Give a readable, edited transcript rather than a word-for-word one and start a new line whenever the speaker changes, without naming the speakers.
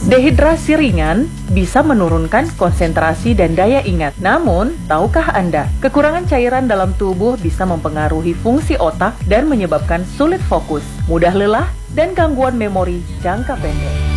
Dehidrasi ringan bisa menurunkan konsentrasi dan daya ingat. Namun, tahukah Anda, kekurangan cairan dalam tubuh bisa mempengaruhi fungsi otak dan menyebabkan sulit fokus, mudah lelah, dan gangguan memori jangka pendek.